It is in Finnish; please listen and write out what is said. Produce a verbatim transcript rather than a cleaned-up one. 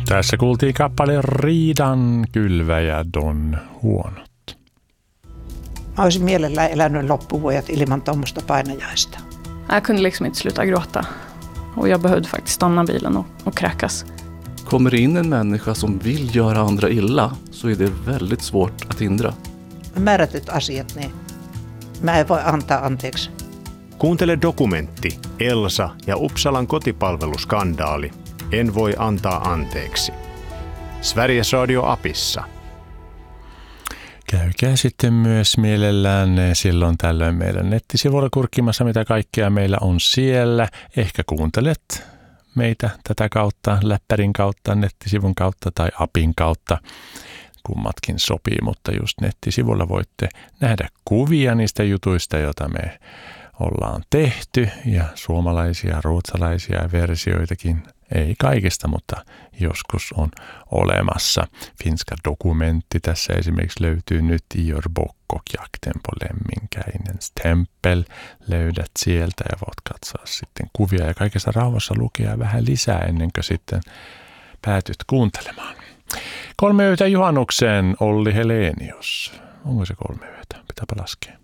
Tässä kuultiin kappale Riidan kylväjä Don Huonot. Mä olisin mielellään elänyt loppuvuodet ilman tuommoista painajaista. Jag kunde liksom inte sluta gråta. Och jag behövde faktiskt stanna bilen och, och kräkas. Kommer det in en människa som vill göra andra illa så är det väldigt svårt att hindra. Määrätyt asiat, niin mä en voi antaa anteeksi. Kuuntele dokumentti Elsa ja Uppsalan kotipalveluskandaali. En voi antaa anteeksi. Sveriges Radio-apissa. Käykää sitten myös mielellään silloin tällöin meidän nettisivuilla kurkkimassa, mitä kaikkea meillä on siellä. Ehkä kuuntelet meitä tätä kautta, läppärin kautta, nettisivun kautta tai apin kautta. Kummatkin sopii, mutta just nettisivulla voitte nähdä kuvia niistä jutuista, joita me ollaan tehty. Ja suomalaisia, ruotsalaisia versioitakin. Ei kaikista, mutta joskus on olemassa. Finska dokumentti tässä esimerkiksi löytyy nyt Ior Bokkok, Jakten på Lemminkäinens tempel. Löydät sieltä ja voit katsoa sitten kuvia ja kaikessa rauhassa lukea vähän lisää ennen kuin sitten päätyt kuuntelemaan. Kolme yötä juhannukseen, Olli Helenius. Onko se kolme yötä? Pitääpä laskea.